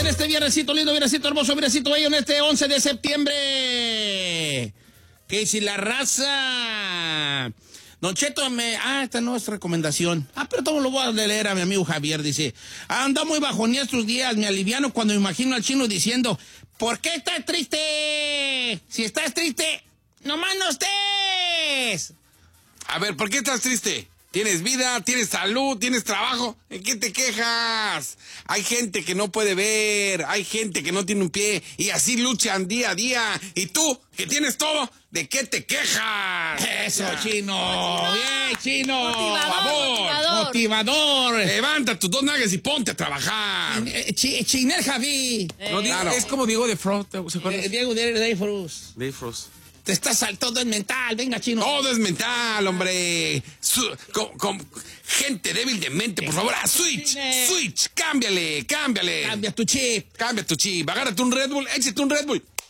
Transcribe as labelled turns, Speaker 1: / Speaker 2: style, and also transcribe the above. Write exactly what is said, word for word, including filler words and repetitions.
Speaker 1: en este viernesito lindo, viernesito hermoso, viernesito bello, en este once de septiembre. Que si la raza... Don Cheto, me... Ah, esta no es recomendación. Ah, pero todo lo voy a leer a mi amigo Javier. Dice, anda muy bajonía estos días, me aliviano cuando me imagino al chino diciendo, ¿por qué estás triste? Si estás triste, nomás no estés.
Speaker 2: A ver, ¿por qué estás triste? ¿Tienes vida? ¿Tienes salud? ¿Tienes trabajo? ¿En qué te quejas? Hay gente que no puede ver, hay gente que no tiene un pie y así luchan día a día. Y tú, que tienes todo, ¿de qué te quejas?
Speaker 1: Eso, ya. Chino. Bien, Chino.
Speaker 3: Motivador,
Speaker 1: Por favor.
Speaker 3: motivador.
Speaker 1: Motivador.
Speaker 2: Levanta tus dos nalgas y ponte a trabajar.
Speaker 1: Eh, Ch Chinel Javi.
Speaker 3: Eh.
Speaker 2: No, claro.
Speaker 4: Es como Diego de Frost, ¿se acuerdan?
Speaker 1: Eh, Diego de Dreyfus.
Speaker 4: Dave Frost.
Speaker 1: Te estás saltando en mental. Venga, Chino.
Speaker 2: Todo es mental, hombre. Su, con, con gente débil de mente, por favor. Ah, switch,
Speaker 1: Cine.
Speaker 2: switch. Cámbiale, cámbiale.
Speaker 1: Cambia tu chip.
Speaker 2: Cambia tu chip. Agárrate un Red Bull, échate un Red Bull.